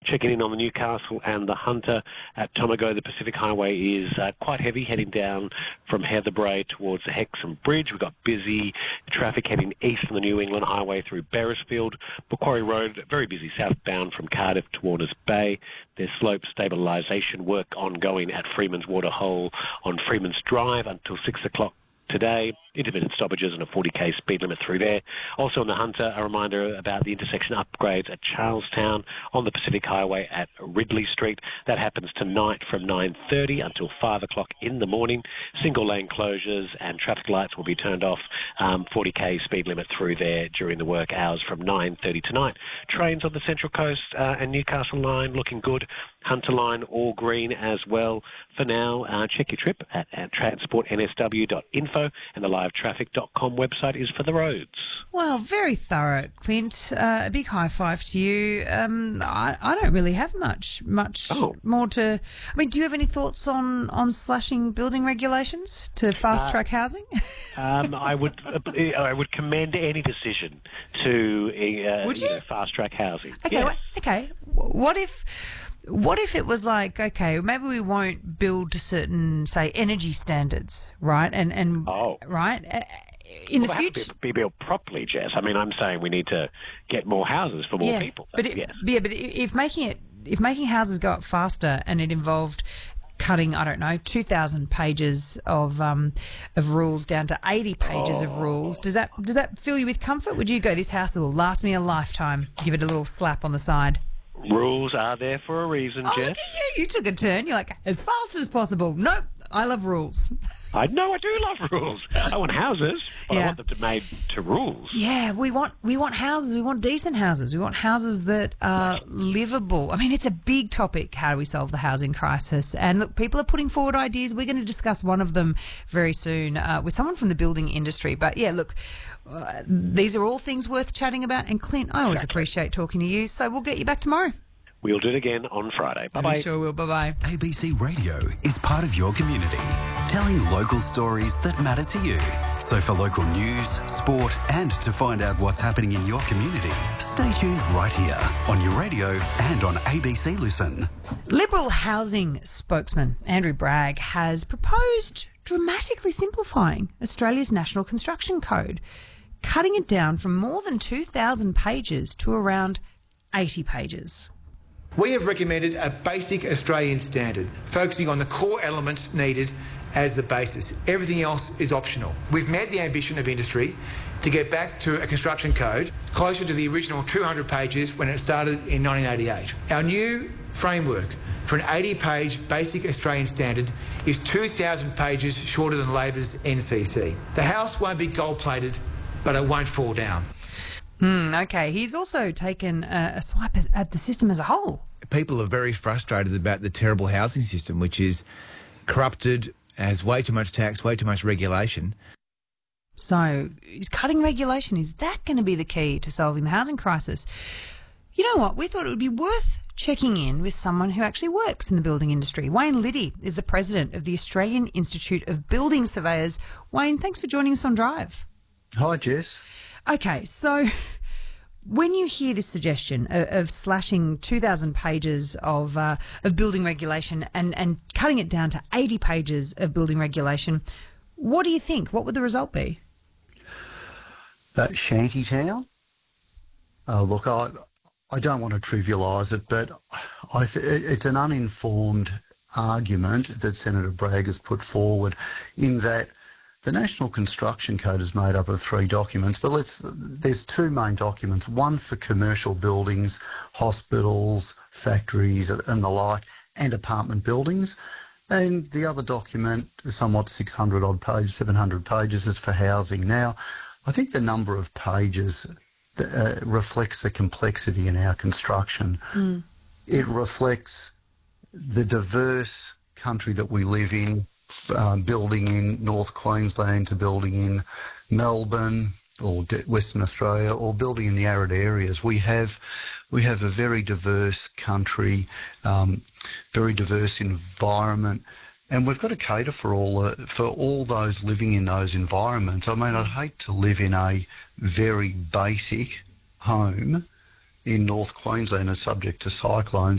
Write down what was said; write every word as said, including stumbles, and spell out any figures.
Checking in on the Newcastle and the Hunter at Tomago. The Pacific Highway is uh, quite heavy heading down from Heatherbrae towards the Hexham Bridge. We've got busy traffic heading east on the New England Highway through Beresfield. Macquarie Road, very busy southbound from Cardiff to Warners Bay. There's slope stabilisation work ongoing at Freeman's Waterhole on Freeman's Drive until six o'clock today. Intermittent stoppages and a forty k speed limit through there. Also on the Hunter, a reminder about the intersection upgrades at Charlestown on the Pacific Highway at Ridley Street. That happens tonight from nine thirty until five o'clock in the morning. Single lane closures and traffic lights will be turned off. Um, forty k speed limit through there during the work hours from nine thirty tonight. Trains on the Central Coast uh, and Newcastle line looking good. Hunter line all green as well. For now, uh, check your trip at, at transport n s w dot info, and the live traffic dot com website is for the roads. Well, very thorough, Clint. Uh, a big high five to you. Um, I, I don't really have much much Oh. more to... I mean, do you have any thoughts on, on slashing building regulations to fast-track uh, housing? um, I would uh, I would commend any decision to uh, Would you? you know, fast-track housing. Okay, Yes. wha- okay. What if... What if it was like, okay, maybe we won't build to certain, say, energy standards, right? And and Oh. right Uh, in Well, the they have future, to be, be built properly, Jess. I mean, I'm saying we need to get more houses for more yeah. people. But it, yes. yeah, but if making it, if making houses go up faster, and it involved cutting, I don't know, two thousand pages of um of rules down to eighty pages of Oh. rules, does that does that fill you with comfort? Would you go, this house will last me a lifetime? Give it a little slap on the side. Rules are there for a reason, Oh, Jess. look at you! You took a turn. You're like, as fast as possible. Nope, I love rules. I know I do love rules. I want houses, but Yeah. I want them to made to rules. Yeah, we want we want houses. We want decent houses. We want houses that are livable. I mean, it's a big topic. How do we solve the housing crisis? And look, people are putting forward ideas. We're going to discuss one of them very soon uh, with someone from the building industry. But yeah, look, uh, these are all things worth chatting about. And Clint, I always Exactly. appreciate talking to you. So we'll get you back tomorrow. We'll do it again on Friday. Bye-bye. We sure will. Bye-bye. A B C Radio is part of your community, telling local stories that matter to you. So for local news, sport and to find out what's happening in your community, stay tuned right here on your radio and on A B C Listen. Liberal housing spokesman Andrew Bragg has proposed dramatically simplifying Australia's National Construction Code, cutting it down from more than two thousand pages to around eighty pages. We have recommended a basic Australian standard, focusing on the core elements needed as the basis. Everything else is optional. We've met the ambition of industry to get back to a construction code closer to the original two hundred pages when it started in nineteen eighty-eight. Our new framework for an eighty page basic Australian standard is two thousand pages shorter than Labor's N C C. The house won't be gold-plated, but it won't fall down. Hmm, okay, he's also taken a, a swipe at, at the system as a whole. People are very frustrated about the terrible housing system, which is corrupted, has way too much tax, way too much regulation. So, is cutting regulation, is that going to be the key to solving the housing crisis? You know what? We thought it would be worth checking in with someone who actually works in the building industry. Wayne Liddy is the president of the Australian Institute of Building Surveyors. Wayne, thanks for joining us on Drive. Hi, Jess. Okay, so when you hear this suggestion of, of slashing two thousand pages of uh, of building regulation and, and cutting it down to eighty pages of building regulation, what do you think? What would the result be? Uh, Shantytown? Uh, look, I I don't want to trivialise it, but I th- it's an uninformed argument that Senator Bragg has put forward, in that the National Construction Code is made up of three documents, but let's there's two main documents, one for commercial buildings, hospitals, factories and the like, and apartment buildings. And the other document, somewhat six hundred odd pages, seven hundred pages, is for housing. Now, I think the number of pages uh, reflects the complexity in our construction. Mm. It reflects the diverse country that we live in, uh, building in North Queensland to building in Melbourne or Western Australia, or building in the arid areas. We have we have a very diverse country, um, very diverse environment, and we've got to cater for all uh, for all those living in those environments. I mean, I'd hate to live in a very basic home in North Queensland and subject to cyclones,